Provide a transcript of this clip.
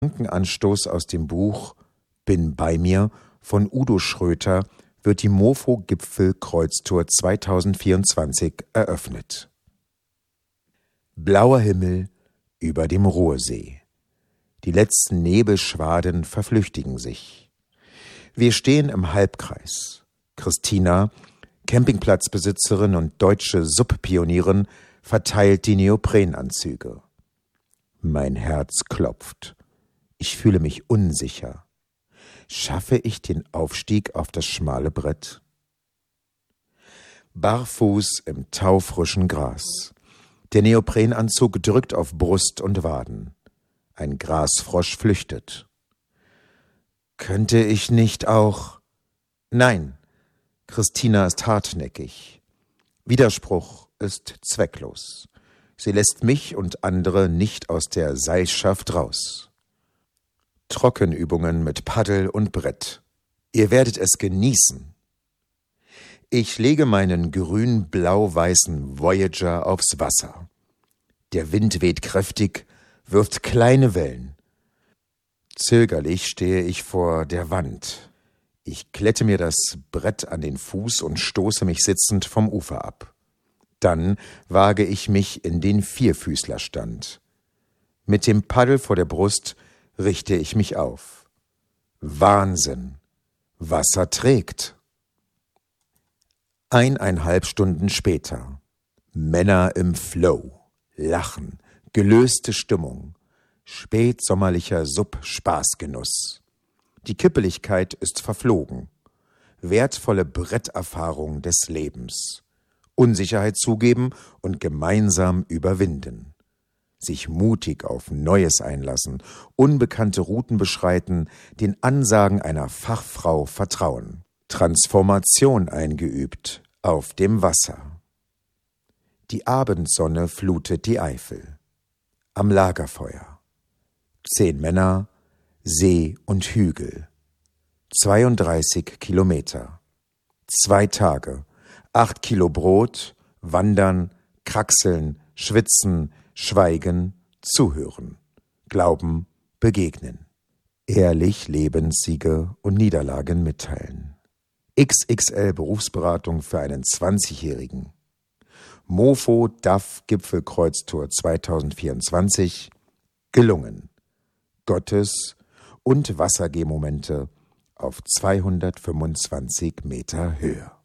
Gedankenanstoß aus dem Buch »Bin bei mir« von Udo Schröter wird die Mofo-Gipfel-Kreuztour 2024 eröffnet. Blauer Himmel über dem Ruhrsee. Die letzten Nebelschwaden verflüchtigen sich. Wir stehen im Halbkreis. Christina, Campingplatzbesitzerin und deutsche Sub-Pionierin, verteilt die Neoprenanzüge. Mein Herz klopft. Ich fühle mich unsicher. Schaffe ich den Aufstieg auf das schmale Brett? Barfuß im taufrischen Gras. Der Neoprenanzug drückt auf Brust und Waden. Ein Grasfrosch flüchtet. Könnte ich nicht auch... Nein, Christina ist hartnäckig. Widerspruch ist zwecklos. Sie lässt mich und andere nicht aus der Seilschaft raus. Trockenübungen mit Paddel und Brett. Ihr werdet es genießen. Ich lege meinen grün-blau-weißen Voyager aufs Wasser. Der Wind weht kräftig, wirft kleine Wellen. Zögerlich stehe ich vor der Wand. Ich klette mir das Brett an den Fuß und stoße mich sitzend vom Ufer ab. Dann wage ich mich in den Vierfüßlerstand. Mit dem Paddel vor der Brust richte ich mich auf. Wahnsinn! Wasser trägt. 1,5 Stunden später. Männer im Flow. Lachen. Gelöste Stimmung. Spätsommerlicher Sub-Spaßgenuss. Die Kippeligkeit ist verflogen. Wertvolle Bretterfahrung des Lebens. Unsicherheit zugeben und gemeinsam überwinden. Sich mutig auf Neues einlassen, unbekannte Routen beschreiten, den Ansagen einer Fachfrau vertrauen. Transformation eingeübt auf dem Wasser. Die Abendsonne flutet die Eifel. Am Lagerfeuer. 10 Männer, See und Hügel. 32 Kilometer. 2 Tage. 8 Kilo Brot, wandern, kraxeln, schwitzen, schweigen, zuhören, glauben, begegnen. Ehrlich Lebenssiege und Niederlagen mitteilen. XXL Berufsberatung für einen 20-Jährigen. Mofo DAF Gipfelkreuztour 2024 gelungen. Gottes- und Wassergehmomente auf 225 Meter Höhe.